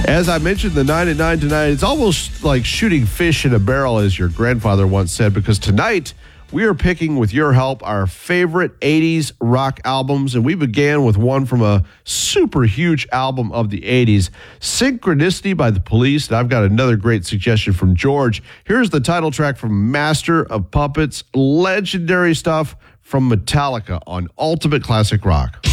As I mentioned, the 9 at 9 tonight, it's almost like shooting fish in a barrel, as your grandfather once said, because tonight we are picking, with your help, our favorite 80s rock albums, and we began with one from a super huge album of the 80s, Synchronicity by The Police, and I've got another great suggestion from George. Here's the title track from Master of Puppets, legendary stuff from Metallica on Ultimate Classic Rock.